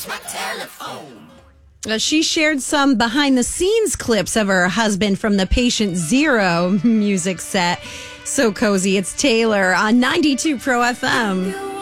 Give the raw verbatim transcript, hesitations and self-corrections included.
Touch my telephone. Uh, she shared some behind-the-scenes clips of her husband from the Patient Zero music set. So cozy. It's Taylor on ninety-two Pro F M.